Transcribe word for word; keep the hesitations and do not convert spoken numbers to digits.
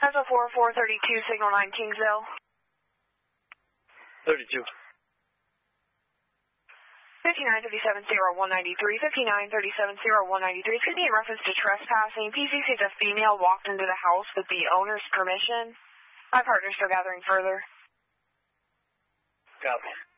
That's a four four thirty-two, signal nine Kingsville. thirty-two. fifty-nine thirty-seven, zero one ninety-three, fifty-nine thirty-seven, zero one ninety-three. It's going to be in reference to trespassing. P C says a female walked into the house with the owner's permission. My partner's still gathering further. Copy.